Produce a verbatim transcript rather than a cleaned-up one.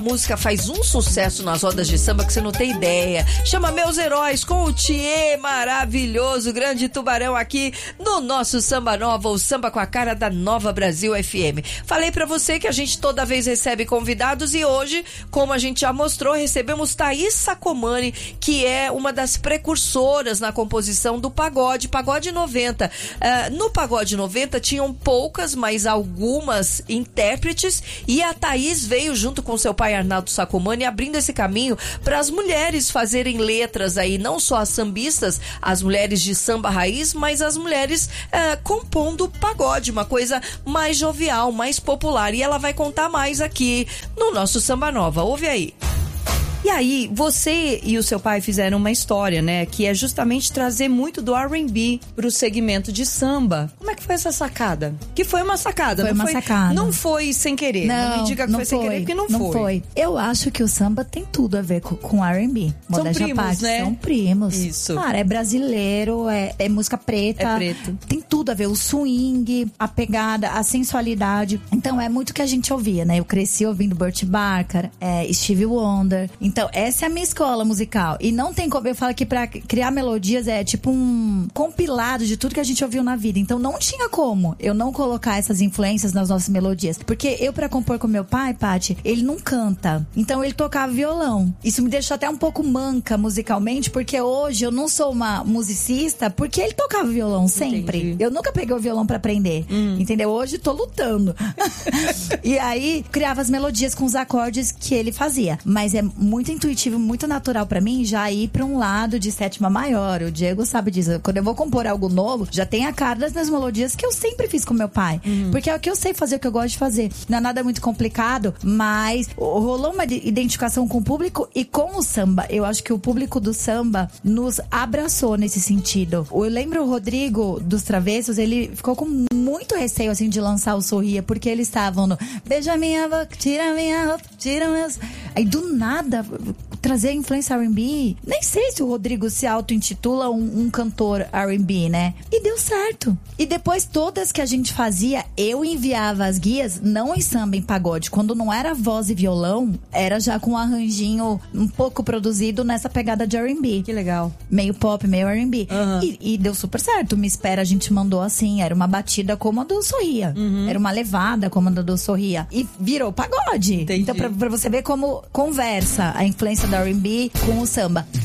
A música faz um sucesso nas rodas de samba que você não tem ideia. Chama Meus Heróis com o Thier maravilhoso, grande tubarão aqui no nosso Samba Nova, o samba com a cara da Nova Brasil F M. Falei pra você que a gente toda vez recebe convidados e hoje, como a gente já mostrou, recebemos Thaís Sacomani, que é uma das precursoras na composição do pagode, Pagode noventa. Uh, no Pagode noventa tinham poucas, mas algumas intérpretes e a Thaís veio junto com seu pai Arnaldo Sacomani abrindo esse caminho para as mulheres fazerem letras aí, não só as sambistas, as mulheres de samba raiz, mas as mulheres uh, compondo pagode, uma coisa mais jovial, mais popular. E ela vai contar mais aqui no nosso Samba Nova. Ouve aí. E aí, você e o seu pai fizeram uma história, né? Que é justamente trazer muito do R and B pro segmento de samba. Como é que foi essa sacada? Que foi uma sacada. Foi não uma foi, sacada. Não foi sem querer. Não, não me diga que não foi, foi sem querer, porque não, não foi. foi. Eu acho que o samba tem tudo a ver com, com R and B. São Modéstia primos, parte. né? São primos. Isso. Cara, é brasileiro, é, é música preta. É preto. Tem tudo a ver. O swing, a pegada, a sensualidade. Então, é muito que a gente ouvia, né? Eu cresci ouvindo Burt Bacharach, é, Stevie Wonder. Então, essa é a minha escola musical. E não tem como, eu falo que pra criar melodias é tipo um compilado de tudo que a gente ouviu na vida. Então não tinha como eu não colocar essas influências nas nossas melodias. Porque eu, pra compor com meu pai, Paty, ele não canta. Então ele tocava violão. Isso me deixou até um pouco manca musicalmente, porque hoje eu não sou uma musicista, porque ele tocava violão sempre. Entendi. Eu nunca peguei o violão pra aprender. Hum. Entendeu? Hoje tô lutando. E aí, criava as melodias com os acordes que ele fazia. Mas é muito intuitivo, muito natural pra mim já ir pra um lado de sétima maior. O Diego sabe disso. Quando eu vou compor algo novo, já tem a cara das melodias que eu sempre fiz com meu pai. Uhum. Porque é o que eu sei fazer, o que eu gosto de fazer. Não é nada muito complicado, mas rolou uma identificação com o público e com o samba. Eu acho que o público do samba nos abraçou nesse sentido. Eu lembro o Rodrigo dos Travessos, ele ficou com muito receio, assim, de lançar o Sorria, porque eles estavam no beija minha boca, tira minha roupa, tira meus... Aí do nada trazer a influência R and B. Nem sei se o Rodrigo se auto-intitula um, um cantor R and B, né? E deu certo. E depois todas que a gente fazia, eu enviava as guias, não em samba, em pagode. Quando não era voz e violão, era já com um arranjinho um pouco produzido nessa pegada de R and B. Que legal. Meio pop, meio R and B. Uhum. E, e deu super certo. Me Espera, a gente mandou assim, era uma batida como a do Sorria. Uhum. Era uma levada como a do Sorria. E virou pagode. Entendi. Então, pra, pra você ver como conversa a influência da R and B com o samba.